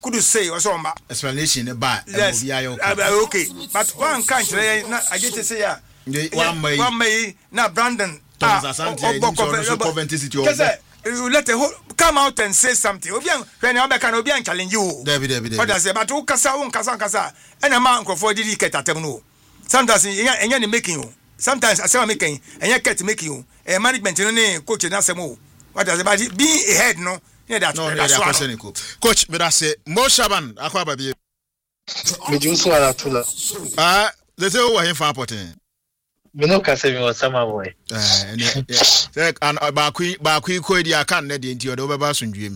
could say or so explanation about yes okay but one can't I get to say one may now Brandon Coventry City you let the whole come out and say something when you can challenge you what does it but who kasa and a man for the get at them no sometimes in making you sometimes I say making and you get making you a management coach and asemo what does it but being a head no that's coach but I say Mo Shaban akwa baby Mejuso alatula they say who are fan potent me no ka say me was sama boy and ba ku ko dia kan na de nti o do be ba sundwem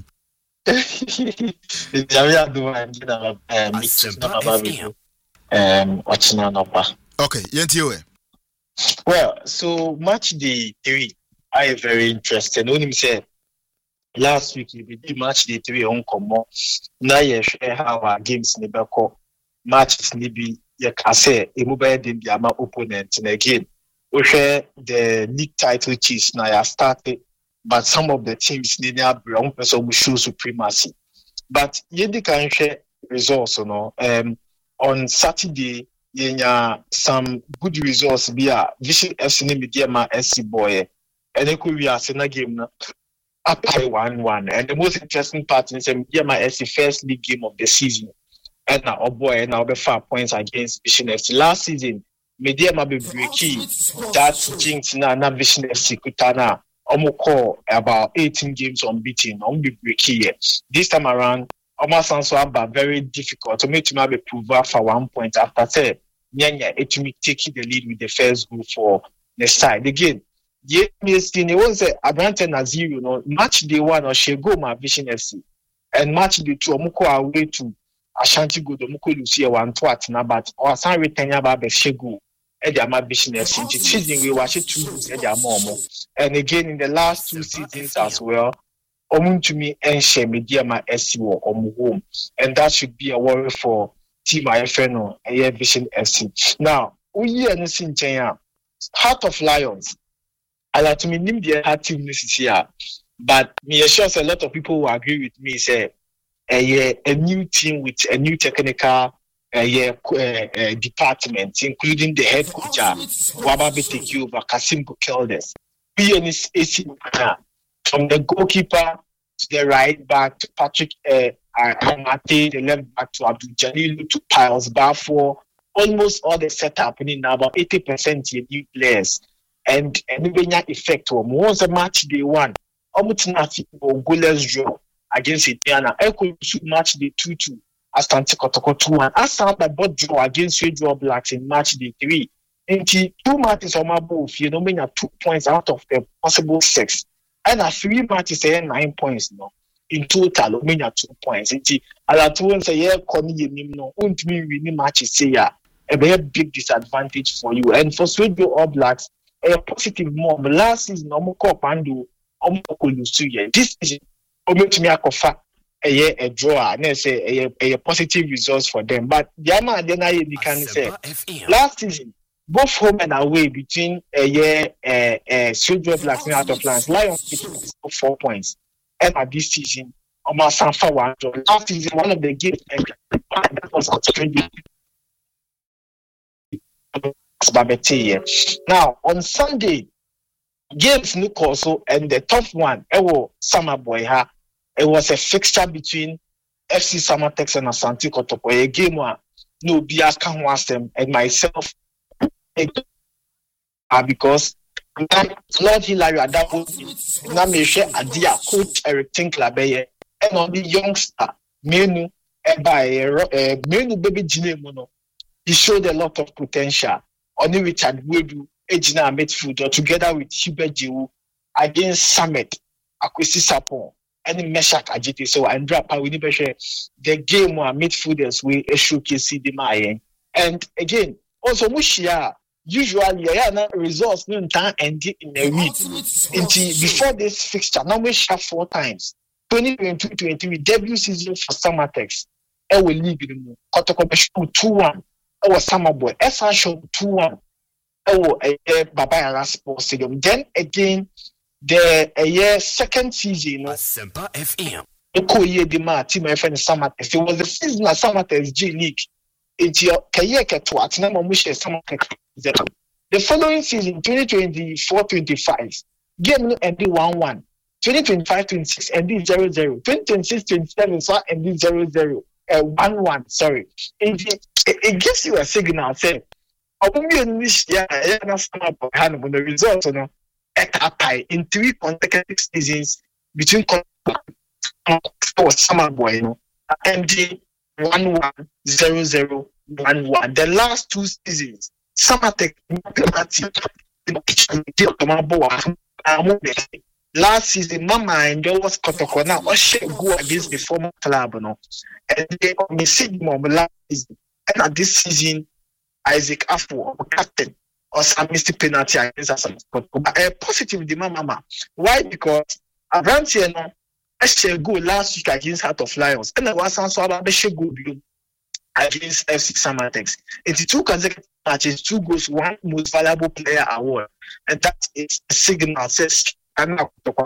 Jamia do and na watching no pa okay yenti we well so match day 3 I am very interested only me say last week we did match day 3 on commo na ye share how our games ni be ko matches ni bi ye ka say e mo be dem dia ma opponent and again we share the league title chase now ya started but some of the teams need to bring person show supremacy but ye dey can share results on Saturday yenya some good results bia Vision FC ni media ma SC boy and e could be a na game na up 1-1 and the most interesting part is media ma SC first league game of the season and now boy now be 5 points against Vision FC last season media ma be breaking that jinx na Vision FC kutana almost about 18 games unbeaten be breaking this time around almost also about very difficult to make him be prove for 1 point after say Nyanya it me taking the lead with the first goal for the side again yeah it was a Abrante na 0 no match day 1 or she go my Vision FC and match day 2 omuko away to Ashanti go omuko lose 1-2 at na but or san return about be shego e dey my Vision FC season we watch 2 goals e dey more and again in the last 2 seasons as well omuntumi enhye media ma SC wo home and that should be a worry for team IFNO and Vision FC now we are seeing Heart of Lions I like to name the team this here but me sure a lot of people will agree with me say a new team with a new technical department including the head coach Wababe take over Kasim Bukeldes PNS AC from the goalkeeper to the right back to Patrick Amate, the left back to Abdul Jalil to Piles Bafo, almost all the setup in about 80% new players and any effect was a match day 1 almost nothing goalless draw against Indiana Echo match day 2-2 Asante Kotoko 2-1 Asante both draw against Red Blacks in match day 3 and 2 matches on my both 2 points out of the possible 6 and 3 matches 9 points no in total we 2 points nti ala to won say ye kono yenim no untimi win matches say ya a very big disadvantage for you and for Sweden All Blacks a positive more last season omko pando omko lose year this season ometimi akofa a draw na say a positive results for them but diama de na you can say last season both home and away between Sweden Blacks and Heart of Lions Lions 4 points and at this season almost Sanfa 1 draw last season one of the games that was outstanding now on Sunday games look also and the tough one Summer Boy it was a fixture between FC Samatex and Asante Kotoko a game where no bias can watch them and myself because Lord Hilary at that point now me share idea coach Eric Tinkler be and on the youngster Menu Menu baby Jine Mono he showed a lot of potential only Richard Wedu Ejina midfielder together with Hubert Jewu against Summit Akwesi Sapon and Meshak Ajite so Andrea Pawini share the game where midfielders we showcase the Mayen and again also Mushia usually results no time end in a week until before this fixture now we share 4 times 2022-23 debut season for Samatex will league in Kotoko 2-1 our Summer Boy SA show 2-1 Baba Yara Sports Stadium then again the second season Okoye the ma team my friend Samatex. It was the season of Samatex G League. It's your Kayeka to Atinamo Mushe Samatex. The following season, 2024-25, game ended 1-1. 2025-26 ended 0-0. 2026-27 so ended 0-0. 1-1. Sorry. It gives you a signal saying, the results in 3 consecutive seasons between summer boy, you know, ending 1-1, 0-0, 1-1. The last 2 seasons, Samatex last season, Mama and there was Kotoko now, or she go against the former club, you know, and they missing more last season. And at this season, Isaac Afo, captain, or some missed penalty against us. A positive demand, Mama. Why? Because Abranti, you know, I shall go last week against Heart of Lions, and I was also about the go against FC Samatex. It's 2 consecutive matches, 2 goals, 1 most valuable player award, and that is a signal says I'm not the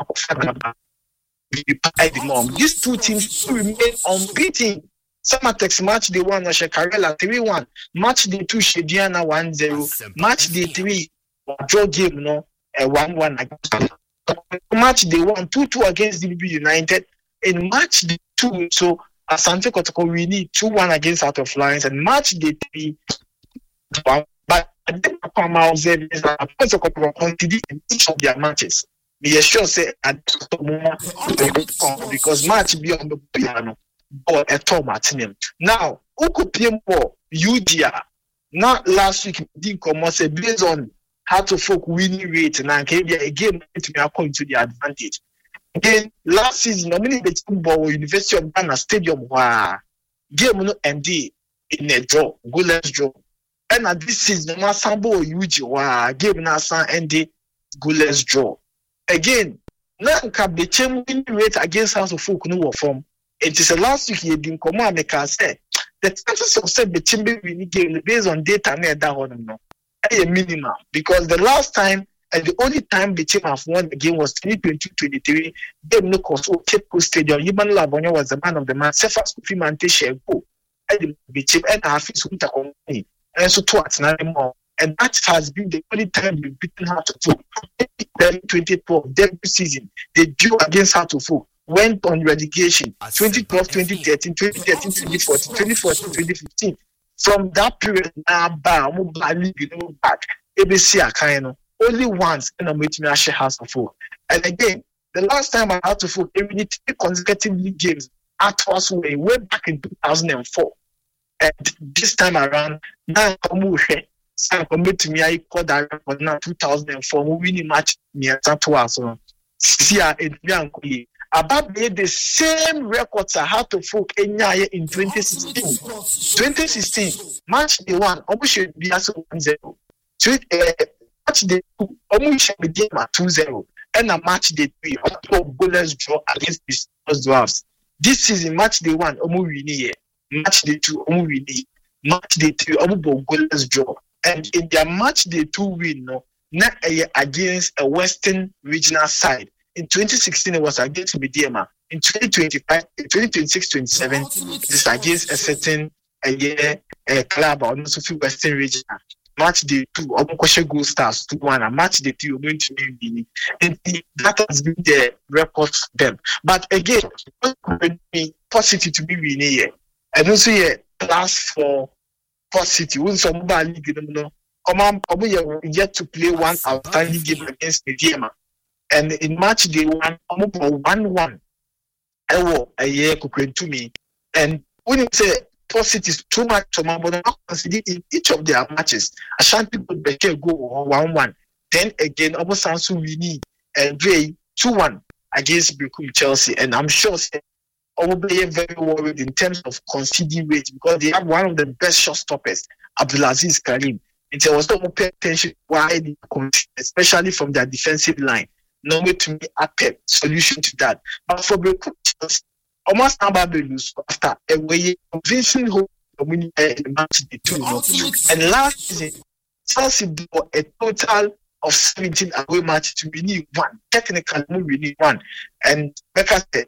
mom. These 2 teams remain unbeaten. Samatex match day 1 Karela 3-1, match day 2 Shediana 1-0, match day 3 draw game 1-1 match day 1 2-2 against DBB United. In match day 2, so Asante Kotoko we need 2-1 against Out of Lions, and match day 3 but I didn't come out there in each of their matches. Me sure say at because match be on the piano or a Martinem. Now, who could play more UDR? Not last week didn't come on say based on how to folk winning rate and again to me according to the advantage. Again, last season, normally the football University of Ghana Stadium game no MD in a draw, goalless draw. And at this season, no sambo UG game na san MD goalless draw. Again, now can be winning rate against House of Folk no form. It is a last week you didn't come on make us say the chances of say the chamber winning game based on data near that one no a minimum, because the last time and the only time the team have won the game was 2022-23. Them no cost Cape Coast Stadium. Iban Lavonia was the man of the match. Sefas Kufimante Shego and the team and Hafiz Winter Company and so towards more. And that has been the only time we've beaten Heart of Folk. 2012 debut season, they drew against Heart of Folk, went on relegation. 2012, 2013, 2013, 2014, 2014, 2015. From that period, back ABC Akano only once and I'm waiting to share House of Folk. And again, the last time I had to folk, we need 3 consecutive league games at us way back in 2004. And this time around, now I'm to me, I called that record now 2004. We winning match near Santua. So, about the same records I had to folk in 2016. 2016, match the 1, almost should be as 1-0. Match the 2, almost should be game at 2-0. And a match the 3, goalless draw against the Dwarfs. This season, match the 1, almost winning. Match the 2, almost winning. Match the 3, almost goalless draw. And in their match the 2 win, not against a Western regional side. In 2016, it was against Mediema. In 2025, 2026-27, it is against a certain club or also Western region. Match day 2, Omokoshe Gold Stars 2-1, and match day 3, going to be and that has been the record for them. But again, be positive to be winning here. And also here, +4 positive. When somebody league, yet to play one outstanding game against Mediema. And in match day 1, almost 1-1. A year could to me. And when you say positive too much, but not consider in each of their matches. Ashanti could be go 1-1. Then again, almost Sansu Winnie and Dre 2-1 against Bekum Chelsea. And I'm sure I will be very worried in terms of conceding rate because they have one of the best shot stoppers, Abdulaziz Karim. And there was no pay attention why they concede, especially from their defensive line. No way to me a solution to that. But for Bekum Chelsea, almost never lose after a way convincing hope winning the match the 2. And last season, Chelsea bought a total of 17 away matches to win 1. Technically, we need 1. And like I said,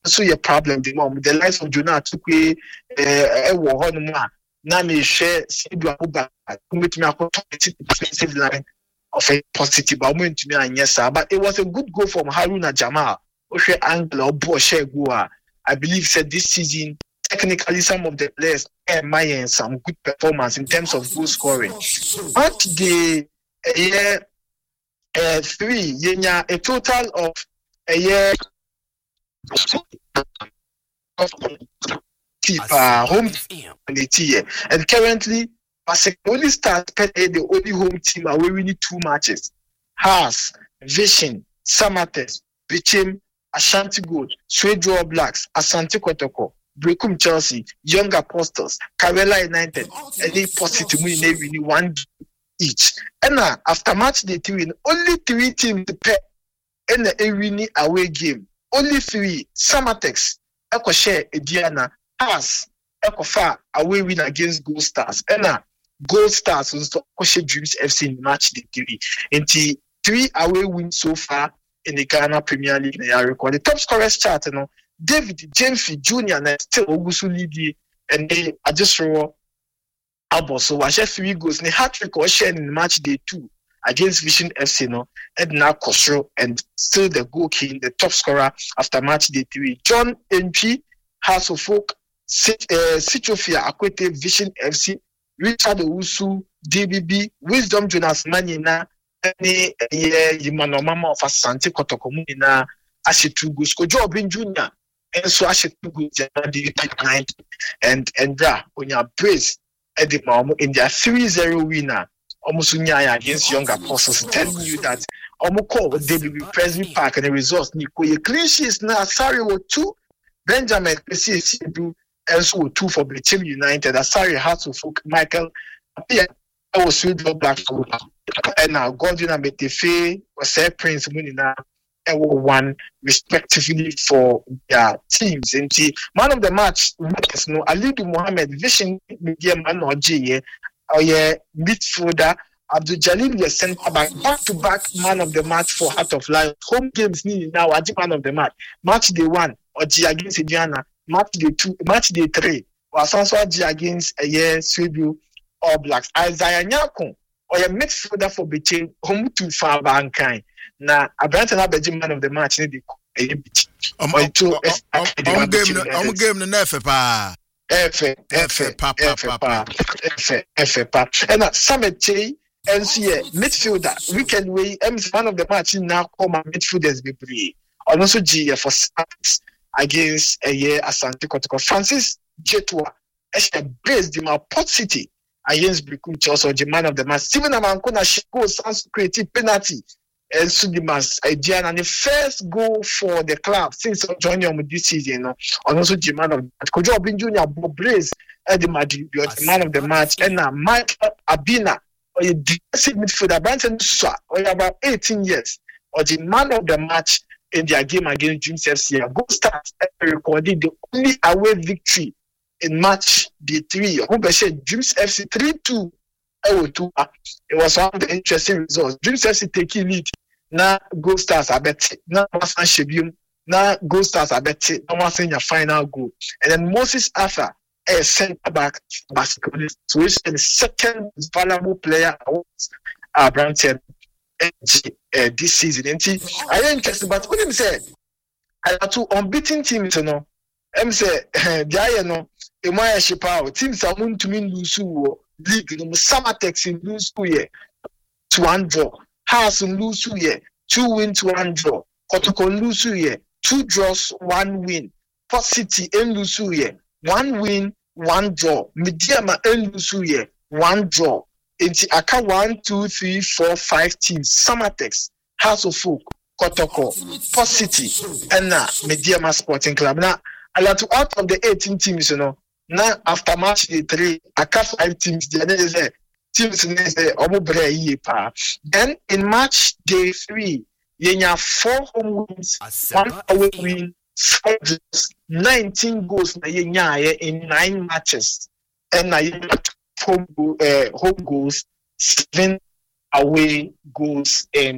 so your problem the mom the likes of Jonah Tukwe wo ho no ma na me hwe Sidu Abuba commit me akọ defensive line of a positive moment to me anyesa, but it was a good goal from Haruna Jamal. Ohwe angle or ball share goal. I believe said this season technically some of the players and some good performance in terms of goal scoring. But the year 3 yenya a total of a year of home and currently only start the only home team are winning 2 matches. Haas, Vision, Samates, Bichim, Ashanti Gold, Swedro Blacks, Asante Kotoko, Brekum Chelsea, Young Apostles, Karela United, and they positive winning 1 each. And after match day 3, only 3 teams pair in the winning away game. Only 3. Samatex, Echo Share, Ediana, Haas, Echo Far away win against Gold Stars. And Gold Stars was Koshe Dreams FC in match day 3. And 3 away wins so far in the Ghana Premier League. They are recorded. The top scorers chart, David James Jr. and still Ogusu Lidi, and they are just raw. Abo so I share 3 goals. They hat-trick or share in match day 2 against Vision FC, and now Kosro, and still the goal king, the top scorer after match day 3. John NP, House of Folk, Sitrofia Akwete, Vision FC, Richard Owusu, DBB, Wisdom Jonas Manina, any Yimano Mama of Asante Kotokomuna, Ashe 2 goals. Kojo Obin Jr. And so Ashe 2 goals and when you praise at the moment in their 3-0 winner, almost against Young Apostles, telling you that Omoko DBB Presby Park and the results Nikoye clean sheets now Asari 2, Benjamin Sidu and so 2 for Bichim United. Asari had to folk Michael Apia was Swedro Black and now Gordon Ametefe was Prince Munina and 1 respectively for their teams. And man of the match, Alidu Mohammed, Vision Media Man or J, or midfielder Abdul Jalil, your centre back to back man of the match for Heart of Life. Home games need now a man of the match. Match day 1 or G against Indiana, match day 2, match day 3, or Sanso G against a year Swedish All Blacks. Isaiah Nyako or a midfielder for between home to far bankai. Now, a brand and man of the match need game the nefe pa. And Samet NCA midfielder weekend way one of the match now come midfielders be free. Also G for Samet against a year Asante Kotoko. Francis Jetwa based in our Port City against Brekum Chelsea, the man of the match. Steven Amankona Shiko sans creative penalty. And Sudimas idea and the first goal for the club since joining this season. And also the man of the match. Kojo Obin Jr. Bob Brace at the Madrid, the man of the match, and Mike Abina or a defensive midfielder, Branson Swa, or about 18 years, or the man of the match in their game against Dreams FC. Goal Stars recorded the only away victory in match day 3. Dreams FC 3-2. It was one of the interesting results. Dreams FC taking lead. Now Gold Stars are better. Now Masan Shebium. Now Gold Stars are better. Now Masan your final goal. And then Moses Arthur, a centre back basketball, so he's the second valuable player awards Brampton this season. And I am interested, but what him said, I have 2 unbeaten teams, I'm say, the Emaya Shipao teams are going to mean lose league, Samatex in lose 2 year to 1 draw. Haas in lose 2 year, 2 wins, 1 draw. Kotoko lose 2 year, 2 draws, 1 win. Port City in lose 2 year, 1 win, 1 draw. Mediama in lose 2 year, 1 draw. Into Aka 1, 2, 3, 4, 5 teams. Samatex, House of Folk, Kotoko, Port City, and Mediama Sporting Club. Now, out of the 18 teams, now after match day 3, I got 5 teams. The teams then in match day 3, you have 4 home wins, 1 away win, 4 draws, 19 goals in 9 matches, and home goals, 7 away goals in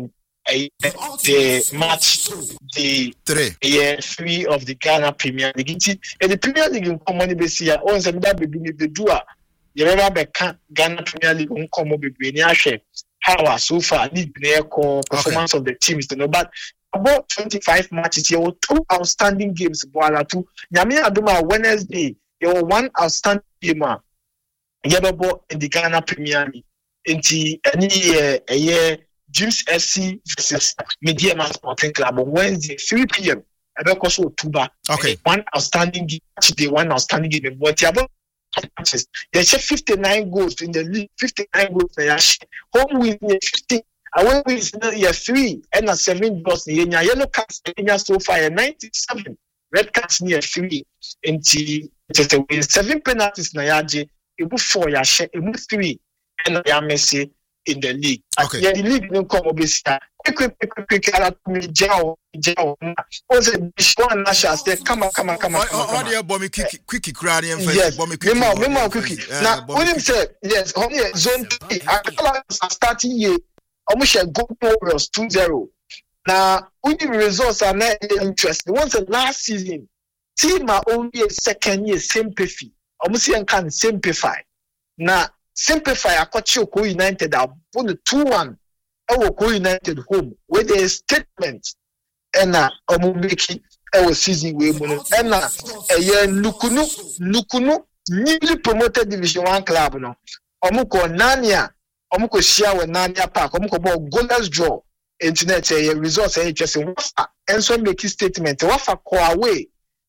the match the 3 of the Ghana Premier League. And the Premier League in common base on some that be the doer. You remember Ghana Premier League on common be how so far need performance of the teams to know, but about 25 matches here were 2 outstanding games. Boala 2. Nyame Adoma Wednesday there were 1 outstanding game. Yababo in the Ghana Premier League. Into any year James FC versus Mediama Sporting Club on Wednesday 3 p.m. Abekoso Tuba. Okay. 1 outstanding game today, 1 outstanding game. But Yabo matches. They share 59 goals in the league. 59 goals. They home win 15. Away wins 3 and 7 draws. Yellow cards so far 97. Red cards near 3. Into 7 penalties na yaje. Ebu 4 ya share. Ebu 3 and ya Messi in the league. Okay. Yeah, the league no come obviously. Quick. Ala me jao. Also, Bishwan Nasha said, come on. How do you bomb me quick crowding and yes, bomb me quick. Now, when him said, yes, only zone 3. I starting year. Almost a go Warriors 2-0. Now, when the results are not interesting. Once the last season, team are only a second year simplify. Almost can simplify. Now, simplify. I got Choko United. I won the 2-1. I will go United home with a statement. And make our season way mono. And a year Nukunu newly promoted Division 1 club. No, Omuko Nania. Omuko share with Nania Park. Omuko ball goalless draw. Internet results are interesting. Wafa and so make his statement. Wafa call away.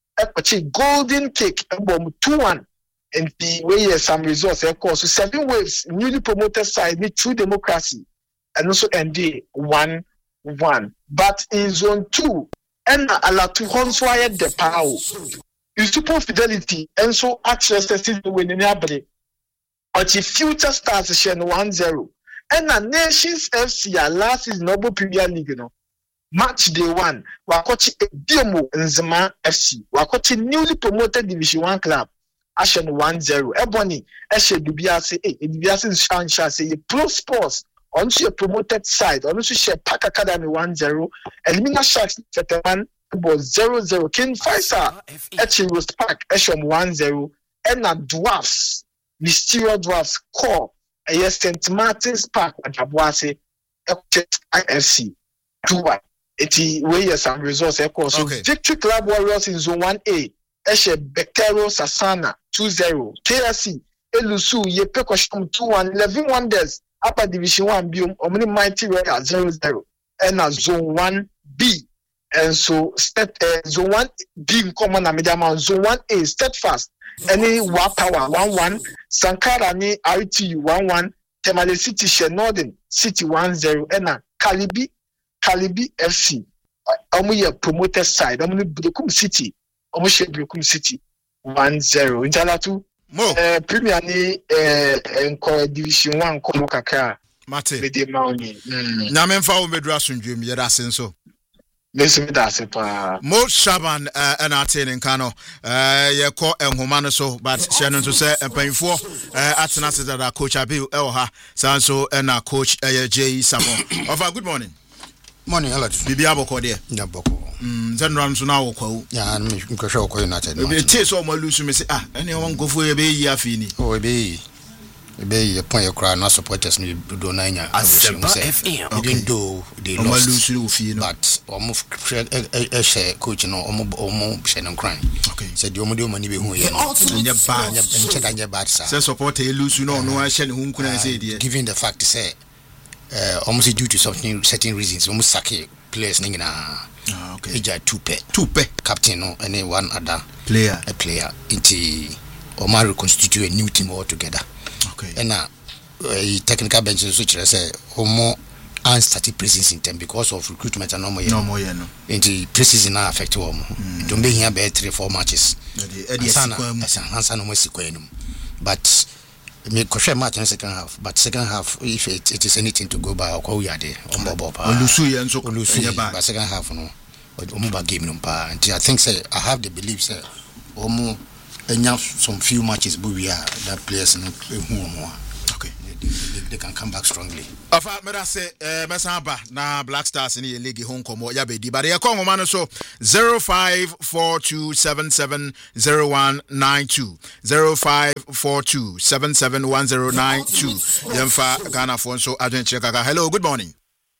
Golden kick. 2-1. And the way some results. Of course, so 7 waves newly promoted side need true democracy. And also ND 1-1. But in zone 2, and Alatu Honswire de Pau. Is super fidelity and so actually season winning every. But the future stars share 1-0. And the Nations FC last is Noble Premier League, you know. Match day 1. Wakochi Diomo Nzema FC. Wakochi newly promoted Division 1 club. Ashen 1-0. Ebony, Eshe Dubiase, Dubiase Shansha say Pro Sports. Also a promoted side, also share Park Academy 1-0, Elimina Sharks 31 was 0-0. King Faisal, Rose Park, Esham 1-0, and a Dwarfs, Mysterious Dwarfs, Core, St. Martin's Park, Ajabuase, IFC 2-1. Eti way some results, of course. So Victory Club Warriors in Zone 1A, Eshe Bectero Sasana 2-0, KSC, Elusu, Yepekosham 2-1, 11 Wonders. Upper Division 1 Biom, Omni Mighty Royal 0-0, and a Zone 1B. And so, Zone 1B in common, Amidama, Zone 1A, Steadfast, any Wapawa 1-1, Sankara ni RTU 1-1, Temale City, Northern City 1-0, and a Kalibi FC, Omu promoted side, Omu Brukum City, Omu Brukum City 1-0. Injalatu. Premier ni Division 1 kono kakra mate me de mauni na memfa wo medura sondwem ye da senso lesu me da se pa Mo Shaban and attaining Kano ye ko enhoma no so but she no so empanfo atena se da coach Abiu Elha sanso na coach J Samo. Over good morning. Morning, hello. Bibi aboko de. Ya boko. Zenran so na wo kwa. Ya me nkosho ko United. Be tie so mo lose me say ene won go fo ye be yi afini. Oh be ye point your cry no supporters no do na nya. Even though they lost. But almost share coach no omo share no cry. Okay. Said you omo money be hu ye no. Nya ba nya bad sir. Say support e lose no share ne hu nkuna say there. Given the fact say almost due to certain reasons almost sake players ningina okay eja tupe captain no and one other player into Omar constitute a new team altogether. Okay. And technical bench so say homo and started preseason in term because of recruitment and no more no into preseason now affect them. Don't be here be 3-4 matches Hansa no more sequenum but me question match in second half, but second half if it is anything to go by or we are there on Bobo Lusu but second half no or game no pa. I think say I have the belief say some few matches but we are that players no who more. Okay. They can come back strongly. Afa me da say mesamba na Black Stars in the league home komo ya bedi but ye kongo man so 0542770192 0542771092 yemfa Ghana phone so adwen cheka. Hello, good morning.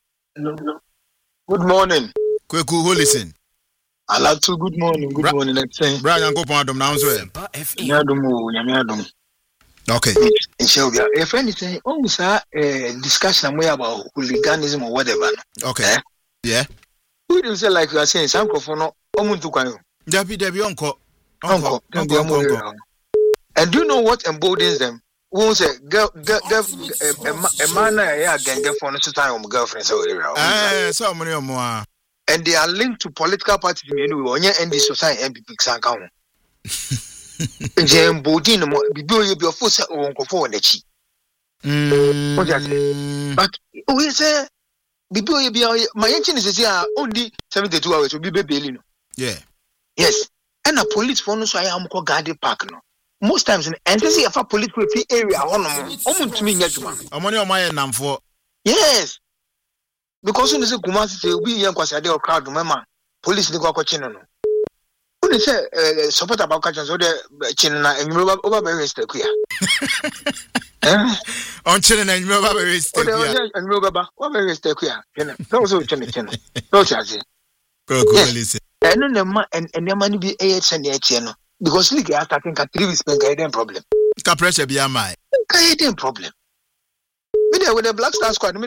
Good morning. Kweku, who listen? Alatu, good morning. Good morning. Let's say. Brian go pon adom now so. Nyadum. Okay. If anything, almost discussion about hooliganism or whatever. Okay. Yeah. We didn't say like you are saying some for no omuntu kwanu. Debi uncle. And do you know what emboldens them? Who say girl a man get for no time girlfriend so area. So many more. And they are linked to political parties anyway. On your end this society MPP san kan. Jem bodin mo bibi ye bi ofo on kofo on echi. But we say bibi ye bi my engine is here only 72 hours we be bail no. Yeah. Yes. And a police for no so I am ko guard park no. Most times in and say if a police for area omuntumi nyaduma. Omoni o my namfo. Yes. Because when you say Kumasi say we yan kwasa dey crowd mama police ni kwa chin no. When you say support about catch so the chin na enwuro over be rest kuya. On chin na enwuro be rest kuya. Enwuro baba over be rest kuya. No so chin. No charge. Go listen. No ma and man be send the no. Because league are starting ka 3 weeks ben problem. Ka pressure be am I. Ka problem. With the Black Star squad, me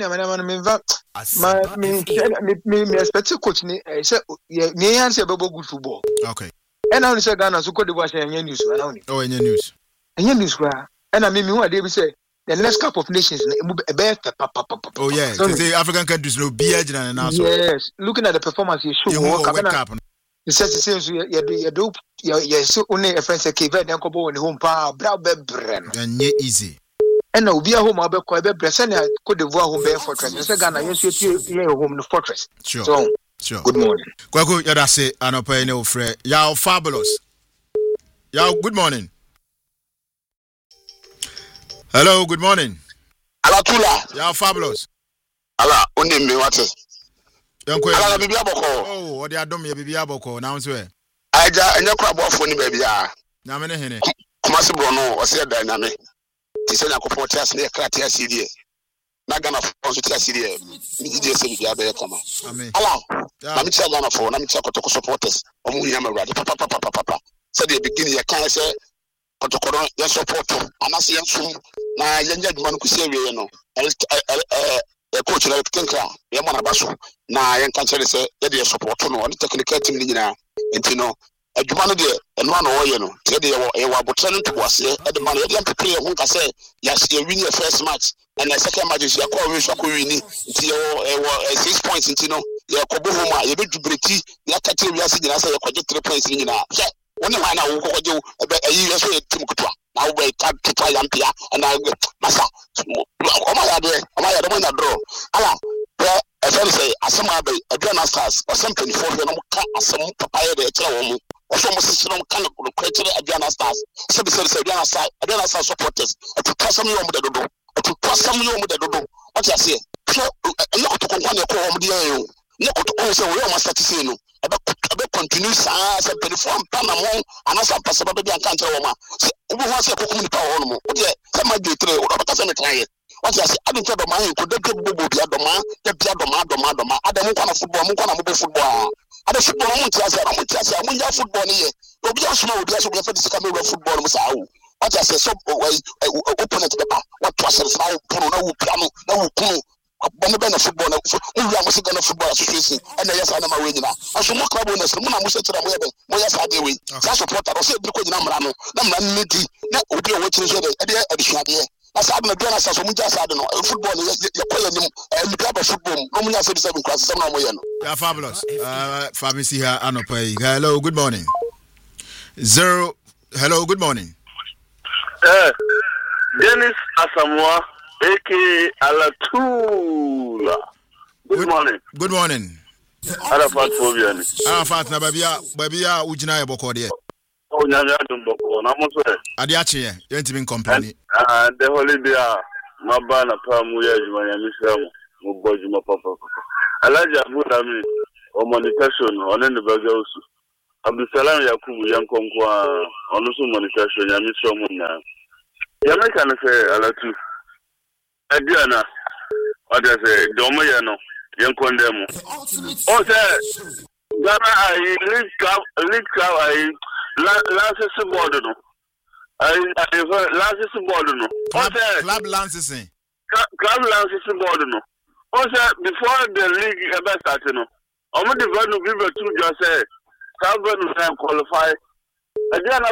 expect coach ni say me yan say bebo good football. Okay. And I say Ghana so Cote d'Ivoire say any news now ni. Oh, any news. Any news kwa. And I mean who dey say the next cup of nations e be Oh yeah. Say African countries no be agina now so. Yes, looking at the performance you show World Cup. The sense you do so only a friend say Kevin den ko bo ni home pa bra be brem. And easy. And now we are home about Kobe Bresania Cote d'Ivoire home Bear Fortress. Mr. Ghana, yes, you home the fortress. Sure. So, sure. Good morning. Kwaku, yada say, anope no fre. Yao fabulous. Yao, good morning. Hello, good morning. Ala tula. Yao fabulous. Ala, undi me wate. Ala bibi aboko. Oh, odi adom ye bibi aboko. Now so. Aja, enya kwa bofo ni baby ya. Na me ne hene. Kumasi brono, ose da na me. Tisenya ko potias ne kratia sidie na Ghana for tia sidie mi die se bia be kama amen ala na mi tia Ghana for na mi tia kotoko supporters omu nya mawrade papa say the beginning ya kan say kotokoro ya support anase ya sum na yenya dwuma no kusi awie no coach na kenka ya mana baso na yen kan chere say ya de support no on technical team ni nyina entino adwuma no de eno na woye no te de ye wa botre no toboase e de man ye de prepare hu ka say ya win your first match and the second match ya ko win so ko win nti ye 6 points nti no ye ko bo homa ye be dubreti ya ka te wiase nyina say ye ko 3 points ni nyina ye woni ma na wo ko je ayi ye so ye tim kutwa na wo be ka tupa ya mpia na masa o ma ya de mo na draw ala e say say asema be Adriana Stars or something for no ka asem papa ye de kira wo mu also must no kind of criteria Adriana Stars say Adriana Stars supporters to pass some you the dodo to pass some you the dodo what you say so no to konkwani ko wo de yan no to say we must start say no ebe continue say perform panamo anasa pass ba be an kan wo ma obi ho say ko community power no mo o de say ma de tre o ba ka say me try what you say I don't know my ko de bobo bia doma adamu kwa na football mu kwa na mo be football ada football mo ntia mo nya football ni ye obi aso be fa disika me football mo sa wo what you say so opponent be pa what to say na wo na wo piano na wo kunu bomo be na football na wo wi amosi na football association and yes na ma we nyina aso mo club owners mo na mo se tira mo ye be mo ya sa de we sa supporter o se bi ko nyina mra no na mra ni di na obi o wo chiri so de e adisuade asade na Adriana Stars omunja asade no football ye koye nim mi club football no munya 37 class some na mo ye no yeah fabulous pharmacy here anopai hello good morning hello good morning Dennis Asamoah aka Alatula good morning Arafat na babia ujina ye boko de Oh, Nyanya Dumbo, and I'm also Adiachi, you ain't even complaining. The holiday, my banner, Pamuya, Miami, Mubojuma Papa. Elijah Budami, or Monication, on any bagels. Abdusalam Yakubu Yankonkwa, on also Monication, Yamisomuna. Yamakan say, Alatu. Adiana, what I say, Domayano, Yankondemo. Oh, sir, Ghana, I leak cow, I last subordinate. I last subordinate. Oh, sir, Club Lances. Club Lances subordinate. Oh, sir, before the league ever started, I'm the value people to just say, Calvin qualify. Adiana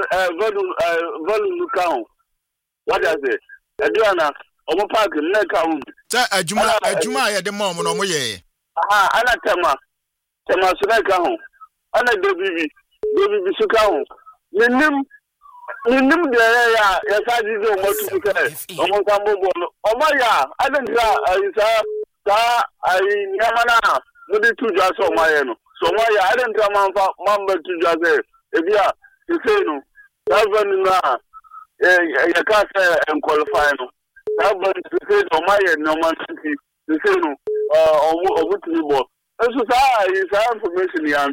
value count. What I say? Adiana. Omo park neka wu. Sir, adwuma ya de mom no mo ye. Aha, ana tema suneka ho. Ana dobibi suka ho. Ninim de ya saji zo mo tu ke. Omo sambo no. Omo ya, ana ntra sa ai nyamana no de tu jwa so ma ye no. So mo ya, ana ntra mamba tu jwa se. Ebia, se no. Davon na ya ka se en qualify no. That was the same on my normal city. The same, it's information you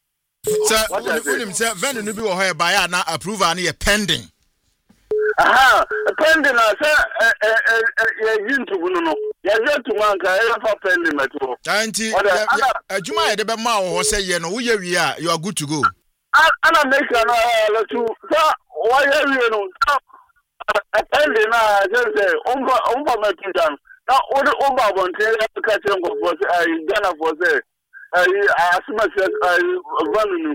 take. Sir, when you be or by now approve any pending. Aha, pending, I said, you to you're to man, I have pending at all. Juma, the Bama or say, you know, we are, you are good to go. And I make an to, sir, why are you? Attending just say umba metudan na odi umba bonte ka chen go for Ghana for say asma say vanu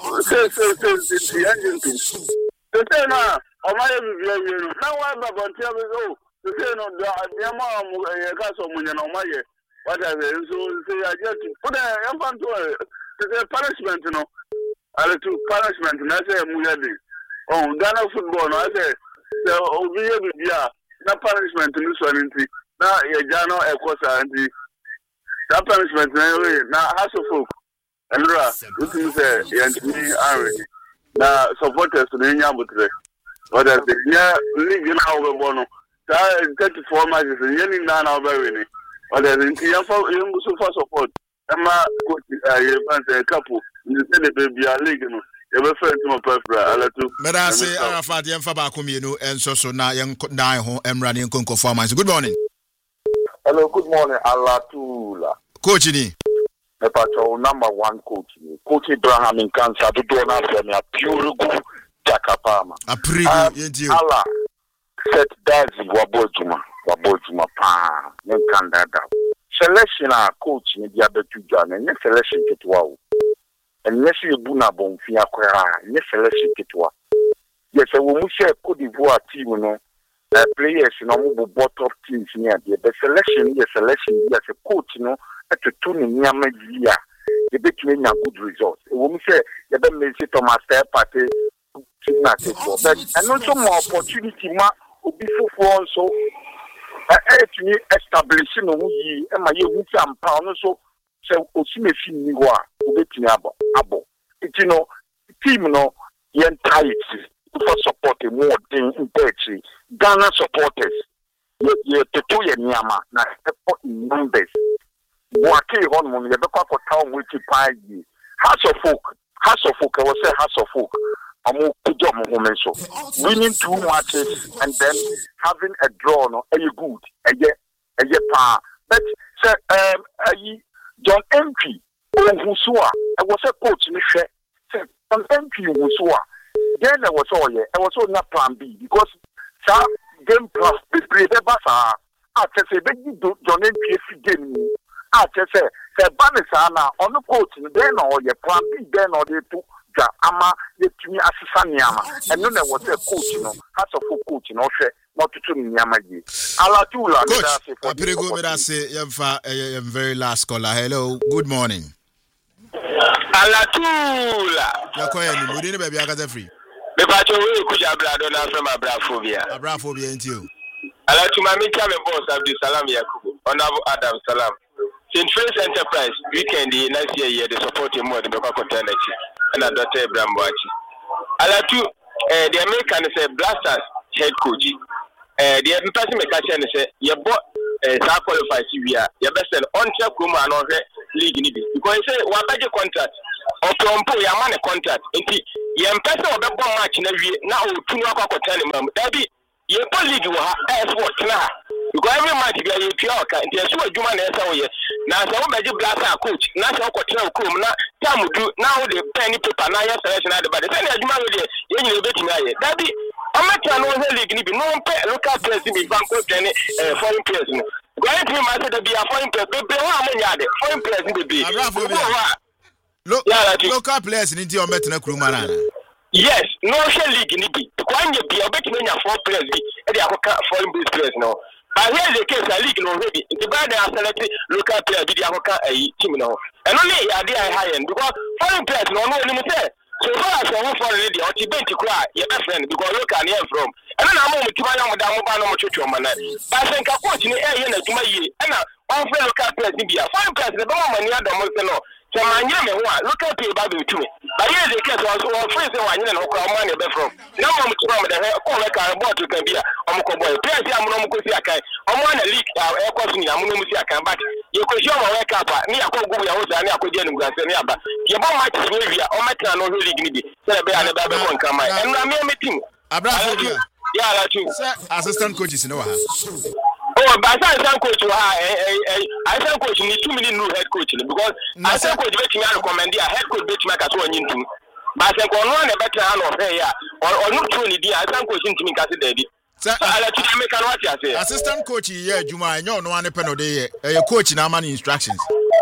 say engine to say na o ma ye bi na wa ba bonte o say no ya ma ka so munya na o ma ye what I say so say I get to put a empanto the punishment no ale to punishment na say munya dey oh Ghana football no I say so obiye bibia na punishment ni so nti na ye jano ekosa nti that punishment na house of folk enra uti say yantini already na supporters ni nya butre oda de nya league na obebo no 34 matches yeni na obere ni oda nti yan so for support ema coach ye ban couple ni se de bia league no ebe friend mo pefra alatu mera say Arafat yen fa ba komienu enso so na yen dan ho emra ne nkonko formancy. Good morning. Hello, good morning Alatula. Coach ni me pacho number 1 coach ni Coach Abraham in Cancer do do na for me pure good Jakapama aprigo yenti ala set dazi wabojuma pa nen kandada selection a coach ni dia betu jana ne selection ketwa o enye se buna bonfi akwara ne selection ketwa yes we mu share Cote d'Ivoire team no players no mo bottom teams ni ade the selection yes a coach no to ni nyama dia e betumi nya good results we mu share ye be Messi Thomas Partey team na ketwa but and also more opportunity ma obi fufu so to me establish no yi e ma ye hu ampa no so se osimesi ni ho a obetumi abo it no team no yen tight for support more than in Ghana supporters ye to ye nyama na in numbers wake on mo ye be kwa town with pie House of folk I will say House of folk amu kujo mo menso winning 2 matches and then having a draw no good pa but say John MP Owusuwa I was a coach ni hwe say John MP Owusuwa then I was all na plan B because sa game plus play the basa say be John MP game say banisa na on coach then or your plan B then or they to ama yetumi asesa niama eno na was a coach no has of coach no hwe not to niama yi Alatula Apirego me say yemfa very last caller. Hello, good morning. Alatula yakoya ni mudi ne ba bia kasa free me pa cho we kuja brado na from abrafobia ntio Alatuma me cha me boss Abdul Salam Yakubu honorable Adam Salam St. Francis Enterprise weekend next year the support more the Beko contender and Dr. Abraham Boachi Alatu the American is a Blasters head coach. The person make a chance say you bought qualified Syria. Your best on check Kuma and league in it because you say what budget contract or Trumpo your money contract. You person of the bomb match in every now 2 o'clock or 10 that be your league will have what now. Because every match you are pure and there's so human as now so magic blaster coach now so continue come now time do now the penny paper now your selection at the body then you man you betting that be I'm not no league ni be no local players be bank foreign players no going to my say be a foreign player be how many are there foreign players be local players need to met na kruma. Yes, no league ni be when you be a betting your 4 players be e dey foreign based players no. But here's the case, a league already. The bad are selected local players, the Amoka team now. And only idea high end because foreign players no limit. So far as one foreign lady, or Tibet to cry, your friend, because look at here from. And then I'm going to buy a Mobano Chuchu man. But I think I watch in the air to my year. And now, one friend local players in India. Foreign players, the bomb and the other most no. So my name look at the Bible to me. But here's the case, also one friend one year and money from. No one to come with the whole car bought to can be a Omokoboy. Players, I'm not going to see I'm one a leak, air crossing, I'm going to see a can back. You could show my wake up, near Kogo, I was a near Kogan grass and nearby. You bought my TV, or my can not really give me. So I better never come. And I'm here meeting. Abraham, yeah, that's you. Assistant coaches in Oahu. Oh, but I said coach, I said coach need 2 million new head coach because I said coach betting I recommend a head coach betting make as one into. But I said one better hand of here or not truly dear. I said coach into me cause daddy. So I let you make what you say. Assistant coach here, Juma, no one pen day. Your coach now money instructions.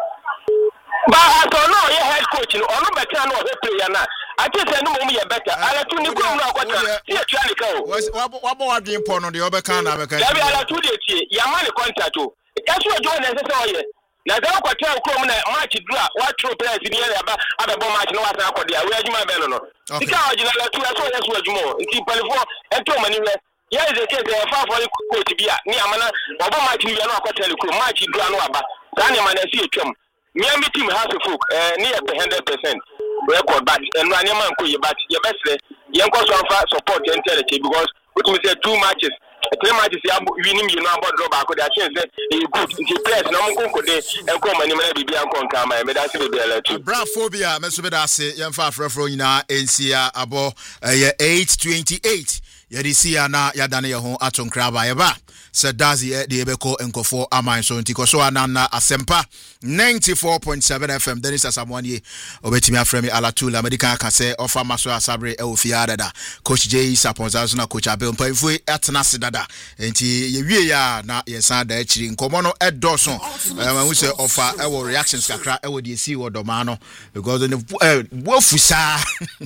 But I don't know your head coach or no better no player now. I just said no more better. I let you go now what you trying to go. What more being porn on the other can have a can. There are 2 days here. Your money contract too. That's what join necessary. Now don't go tell come match draw what true players in the area about other bomb match no what I could where you my bello. Because you know 2 as well as more. It's 24 and 2 money. Here is the case far for coach be near mana bomb match you know what tell you match draw no about. Daniel man see a chum. Miami team has a folk near 100%. Record but and run your man but your best young support and tell it because we say 2 matches 3 matches winning you know about drop could I change that good the players no go dey and come and be and come my that's the bell Braphobia mesubedase yemfa afrefro nyina ensia abo 828 yadisia na yadane ye ho atonkraba yeba Sadazi de ebeko enkofo aman so ntiko so anana asempa 94.7 FM Dennis Asamwani obetimi afremi Alatula medical kase ofa maso asabre e ofia dada coach J Saponza na coach Abel Mpaifu atena sedada enti ye wie ya na ye san da akiri nkomo no edoso hu se ofa e wo reactions kakra e wo de si wo doma no because wofusa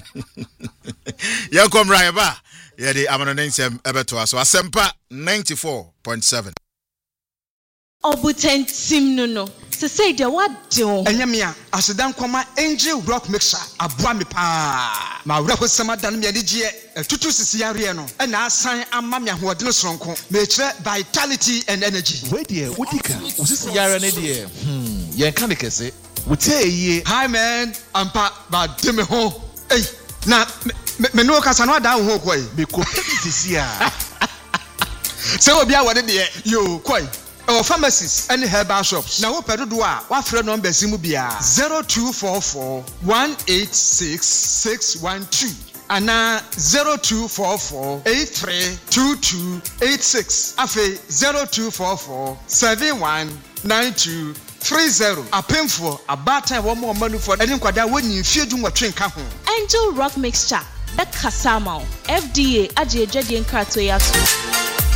ye kom right ba ye de amanonensem ebeto so asempa 94.7 Obuten sim no se say de what do enyamia asedan kwama angel rock mixer aboa me pa ma wura ko sama dan me de gie tutu sisi yare no na asan ama me ahoɔden soronko me kire vitality and energy we de wodika usisi yare ne de yen kan de kese wote hi man ampa ba de me ho ei na me no kasa no da ho koi me ko sisi a se obi a wode de yo koi our pharmacies and herbal shops. Now, what do what friend number simu bia 0244 186 612 and 0244 832286. Afe 0244 719230. A painful a bata one more money for any kwada when you fear do what train ka. Angel Rock Mixture. That Kasama FDA Aje Jadian Kartoyasu.